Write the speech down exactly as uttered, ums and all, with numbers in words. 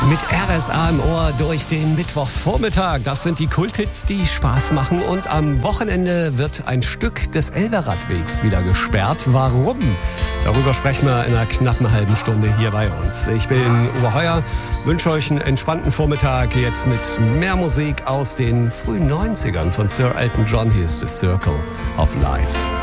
Mit R S A im Ohr durch den Mittwochvormittag. Das sind die Kulthits, die Spaß machen. Und am Wochenende wird ein Stück des Elberradwegs wieder gesperrt. Warum? Darüber sprechen wir in einer knappen halben Stunde hier bei uns. Ich bin Uwe Heuer, wünsche euch einen entspannten Vormittag. Jetzt mit mehr Musik aus den frühen neunzigern von Sir Elton John. Hier ist The Circle of Life.